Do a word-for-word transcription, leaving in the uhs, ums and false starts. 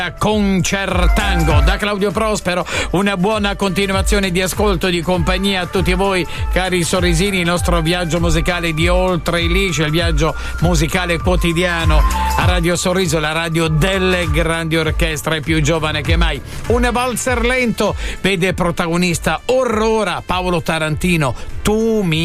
Concertango. Da Claudio Prospero una buona continuazione di ascolto, di compagnia a tutti voi cari sorrisini. Il nostro viaggio musicale di oltre il liceo, il viaggio musicale quotidiano a Radio Sorriso, la radio delle grandi orchestre, più giovane che mai. Un valzer lento vede protagonista Aurora Paolo Tarantino. Tu mi